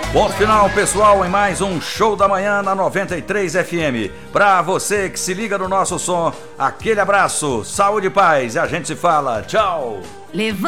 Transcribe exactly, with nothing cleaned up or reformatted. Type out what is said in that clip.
Ponto final, pessoal, em mais um Show da Manhã na noventa e três F M. Pra você que se liga no nosso som, aquele abraço, saúde e paz. E a gente se fala. Tchau. Levanta.